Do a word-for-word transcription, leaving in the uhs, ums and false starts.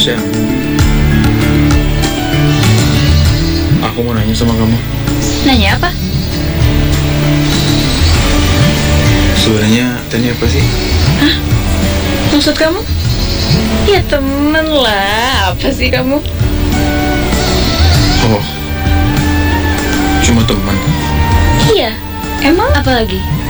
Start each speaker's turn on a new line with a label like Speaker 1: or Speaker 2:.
Speaker 1: Tasya, aku mau nanya sama kamu.
Speaker 2: Nanya apa?
Speaker 1: Sebenarnya tadi apa sih?
Speaker 2: Hah? Maksud kamu? Ya temen lah, apa sih kamu?
Speaker 1: Oh, cuma teman.
Speaker 2: Iya, emang apa lagi?